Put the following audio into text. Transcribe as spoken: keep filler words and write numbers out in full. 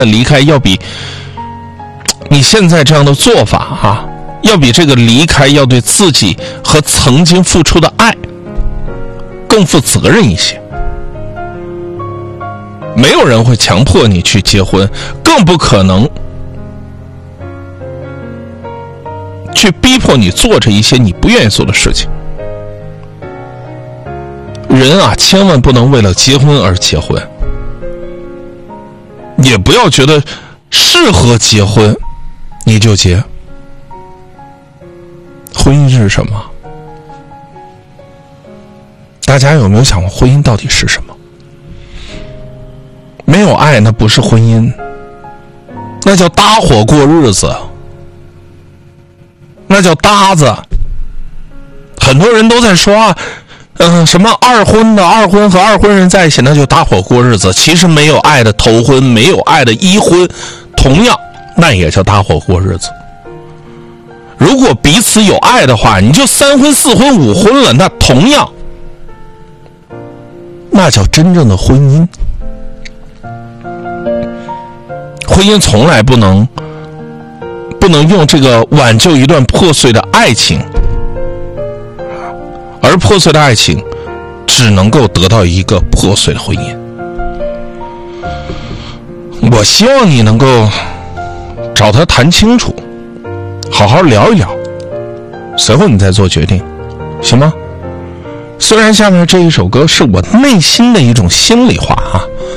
离开要比你现在这样的做法啊，要比这个离开要对自己和曾经付出的爱更负责任一些。没有人会强迫你去结婚，更不可能去逼迫你做着一些你不愿意做的事情。人啊，千万不能为了结婚而结婚，也不要觉得适合结婚你就结。婚姻是什么？大家有没有想过婚姻到底是什么？没有爱那不是婚姻，那叫搭伙过日子，那叫搭子。很多人都在说啊，嗯，什么二婚的二婚和二婚人在一起那就搭伙过日子，其实没有爱的头婚，没有爱的一婚，同样那也叫搭伙过日子。如果彼此有爱的话，你就三婚四婚五婚了，那同样那叫真正的婚姻。婚姻从来不能不能用这个挽救一段破碎的爱情，而破碎的爱情只能够得到一个破碎的婚姻。我希望你能够找他谈清楚，好好聊一聊，随后你再做决定，行吗？虽然下面这一首歌是我内心的一种心里话啊，